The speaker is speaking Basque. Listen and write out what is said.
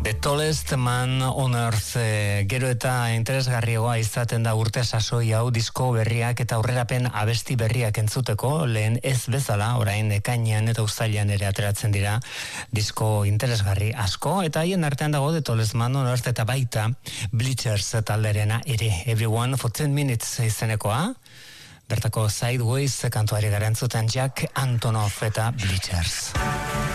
The Tallest Man on Earth, gero eta interesgarriagoa izaten da urte sasoi hau disko berriak eta aurrerapen abesti berriak entzuteko, lehen ez bezala, orain ekainean eta uztailean ere ateratzen dira disko interesgarri asko, eta haien artean dago The Tallest Man on Earth eta baita Bleachers talderena ere, Everyone for 10 Minutes izenekoa, bertako Sideways kantuari gara entzuten Jack Antonoff eta Bleachers.